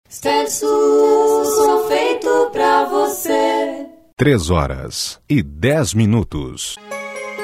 Stencil, sou feito pra você. 3 horas e 10 minutos.